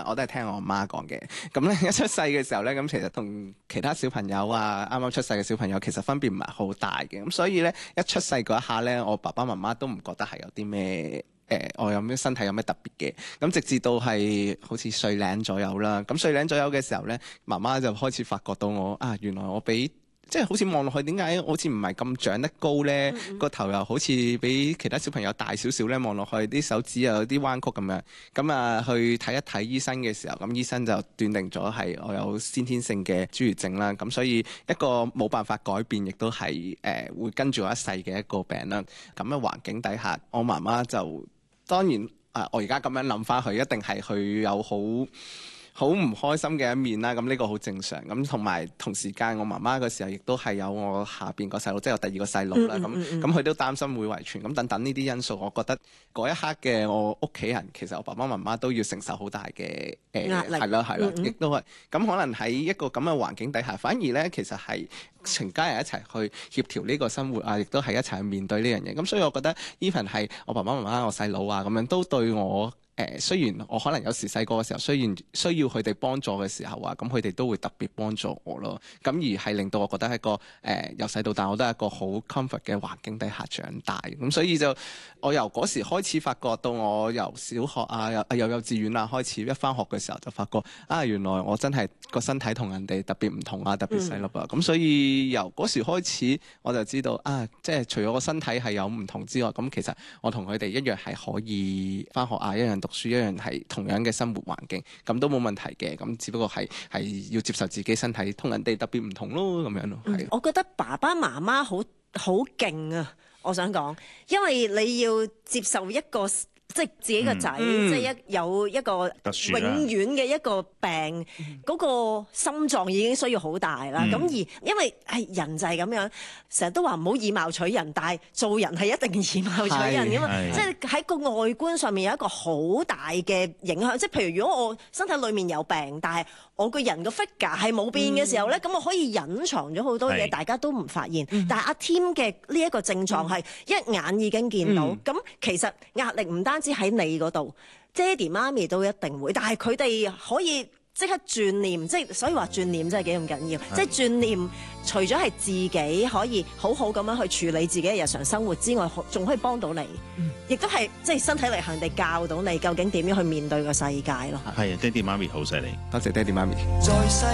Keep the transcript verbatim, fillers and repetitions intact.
我都係聽我阿媽講嘅。咁咧一出世嘅時候咧，咁其實同其他小朋友啊，啱啱出世嘅小朋友其實分別唔係好大嘅。咁所以咧一出世嗰一下咧，我爸爸媽媽都唔覺得係有啲咩誒，我有咩身體有咩特別嘅。咁直至到係好似歲零左右啦，咁歲零左右嘅時候咧，媽媽就開始發覺到我啊，原來我比即係好似望落去，點解好似唔係咁長得高咧？個、嗯嗯、頭又好似比其他小朋友大少少咧，望落去啲手指又有啲彎曲咁樣。咁啊，去睇一睇醫生嘅時候，咁醫生就斷定咗係我有先天性嘅侏儒症啦。咁所以一個冇辦法改變，亦都係誒、呃、會跟住我一世嘅一個病啦。咁嘅環境底下，我媽媽就當然啊、呃，我而家咁樣諗翻佢，一定係佢有好好唔開心嘅一面啦，咁呢個好正常。咁同埋同時間，我媽媽嘅時候亦都係有我下邊個細路，即係有第二個細路啦。咁咁佢都擔心會遺傳，咁等等呢啲因素，我覺得嗰一刻嘅我屋企人，其實我爸爸媽媽都要承受好大嘅誒壓力，係啦係啦，亦都係。咁可能喺一個咁嘅環境底下，反而咧其實係成家人一齊去協調呢個生活啊，亦都係一齊去面對呢樣嘢。咁所以我覺得 even 係我爸爸媽媽、我細佬啊咁樣，都對我。誒、呃、雖然我可能有時細個嘅時候，雖然需要佢哋幫助嘅時候啊，咁佢哋都會特別幫助我咯。咁而係令到我覺得係一個誒、呃、由細到大我都係一個好 comfort 嘅環境底下長大。咁所以就我由嗰時開始發覺到我由小學啊、又幼幼稚園啊開始一返學嘅時候就發覺啊，原來我真係個身體同人哋特別唔同啊，特別細粒啊。咁、嗯、所以由嗰時開始我就知道啊，即係除咗個身體係有唔同之外，咁其實我同佢哋一樣係可以返學啊，一樣讀書一樣係同樣嘅生活環境，咁都冇問題嘅。咁只不過係係要接受自己身體同人哋特別唔同咯，咁樣咯。係、嗯， 我覺得爸爸媽媽好好勁啊！我想講，因為你要接受一個。即係自己個仔，嗯、即係一有一個永遠嘅一個病，嗰、嗯、個心臟已經需要好大啦。咁、嗯、而因為係人就係咁樣，成日都話唔好以貌取人，但係做人係一定以貌取人㗎嘛。即係喺個外觀上面有一個好大嘅影響。即係譬如如果我身體裡面有病，但係我個人個 figure 係冇變嘅時候咧，咁、嗯、我可以隱藏咗好多嘢，大家都唔發現。嗯、但係阿 Tim 嘅呢一個症狀係一眼已經見到。咁、嗯、其實壓力唔單止喺你嗰度，爹哋媽咪都一定會，但係佢哋可以即刻轉念，即係所以話轉念真係幾咁緊要。即係轉念，除咗係自己可以好好咁樣去處理自己嘅日常生活之外，仲可以幫到你，亦、嗯、都係即係身體力行地教到你究竟點樣去面對個世界咯。 係啊，爹哋媽咪好犀利， 多謝爹哋媽咪。